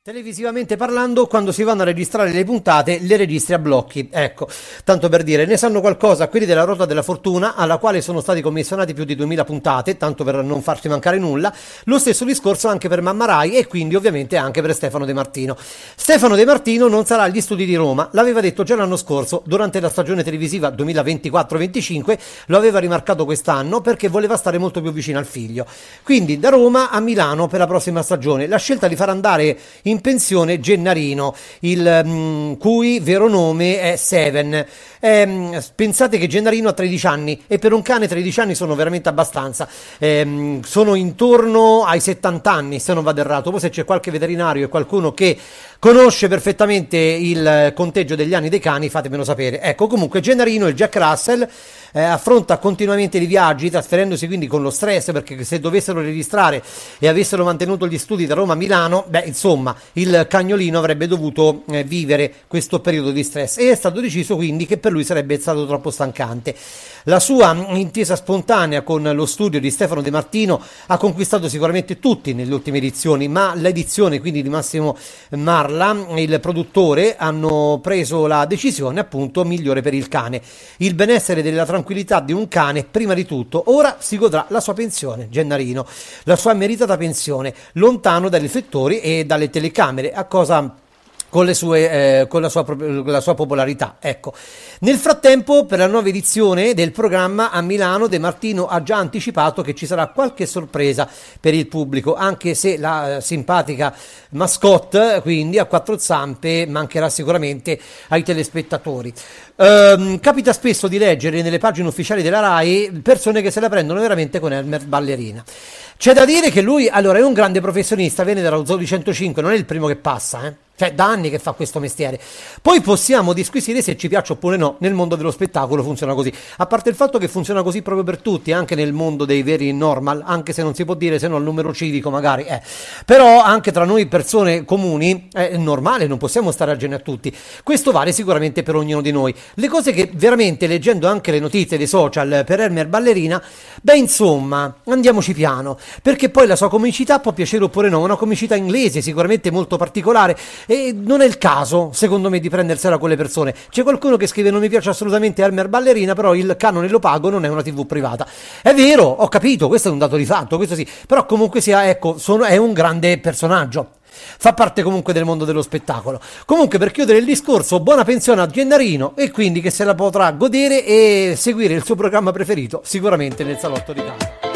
Televisivamente parlando, quando si vanno a registrare le puntate, le registri a blocchi. Ecco, tanto per dire, ne sanno qualcosa quelli della Ruota della Fortuna, alla quale sono stati commissionati più di 2000 puntate, tanto per non farsi mancare nulla. Lo stesso discorso anche per Mamma Rai e quindi ovviamente anche per Stefano De Martino. Stefano De Martino non sarà agli studi di Roma, l'aveva detto già l'anno scorso, durante la stagione televisiva 2024-25, lo aveva rimarcato quest'anno perché voleva stare molto più vicino al figlio. Quindi da Roma a Milano per la prossima stagione. La scelta di far andare in pensione Gennarino, il cui vero nome è Seven. Pensate che Gennarino ha 13 anni e per un cane 13 anni sono veramente abbastanza. Sono intorno ai 70 anni, se non vado errato. Poi se c'è qualche veterinario e qualcuno che conosce perfettamente il conteggio degli anni dei cani, fatemelo sapere. Ecco, comunque Gennarino, il Jack Russell, affronta continuamente i viaggi, trasferendosi quindi con lo stress, perché se dovessero registrare e avessero mantenuto gli studi da Roma a Milano, insomma, il cagnolino avrebbe dovuto vivere questo periodo di stress e è stato deciso quindi che per lui sarebbe stato troppo stancante. La sua intesa spontanea con lo studio di Stefano De Martino ha conquistato sicuramente tutti nelle ultime edizioni, ma l'edizione quindi di Massimo Marla, il produttore, hanno preso la decisione appunto migliore per il cane. Il benessere della tranquillità di un cane prima di tutto. Ora si godrà la sua pensione, Gennarino, la sua meritata pensione, lontano dai riflettori e dalle telecamere, a cosa con la sua popolarità. Ecco. Nel frattempo, per la nuova edizione del programma a Milano, De Martino ha già anticipato che ci sarà qualche sorpresa per il pubblico, anche se la simpatica mascotte, quindi a quattro zampe, mancherà sicuramente ai telespettatori. Capita spesso di leggere nelle pagine ufficiali della Rai persone che se la prendono veramente con Elmer Ballerina. C'è da dire che lui, allora, è un grande professionista, viene dallo Zoo di 105, non è il primo che passa, Cioè, da anni che fa questo mestiere. Poi possiamo disquisire se ci piace oppure no. Nel mondo dello spettacolo funziona così. A parte il fatto che funziona così proprio per tutti, anche nel mondo dei veri normal, anche se non si può dire se no il numero civico magari. Però anche tra noi persone comuni è normale, non possiamo stare a genere a tutti. Questo vale sicuramente per ognuno di noi. Le cose che veramente, leggendo anche le notizie dei social per Elmer Ballerina, insomma, andiamoci piano. Perché poi la sua comicità può piacere oppure no, una comicità inglese sicuramente molto particolare. E non è il caso, secondo me, di prendersela con le persone. C'è qualcuno che scrive: non mi piace assolutamente Elmer Ballerina, però il canone lo pago, non è una TV privata. È vero, ho capito, questo è un dato di fatto, questo sì. Però comunque sia, ecco, è un grande personaggio. Fa parte comunque del mondo dello spettacolo. Comunque, per chiudere il discorso, buona pensione a Gennarino e quindi che se la potrà godere e seguire il suo programma preferito, sicuramente nel salotto di casa.